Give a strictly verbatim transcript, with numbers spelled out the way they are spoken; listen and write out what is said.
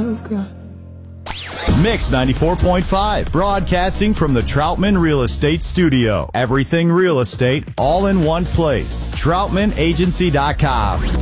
you've got. Mix ninety-four point five, broadcasting from the Troutman Real Estate Studio. Everything real estate, all in one place. Troutman Agency dot com.